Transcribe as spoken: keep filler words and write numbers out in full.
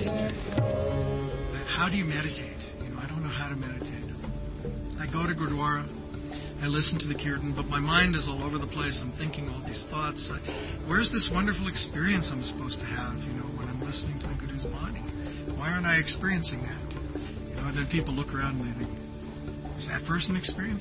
positive. How do you meditate? You know, I don't know how to meditate. I go to Gurdwara, I listen to the kirtan, but my mind is all over the place. I'm thinking all these thoughts. I, where's this wonderful experience I'm supposed to have, you know, when I'm listening to the Guru's Bani? Why aren't I experiencing that? You know, then people look around and they think, is that person experiencing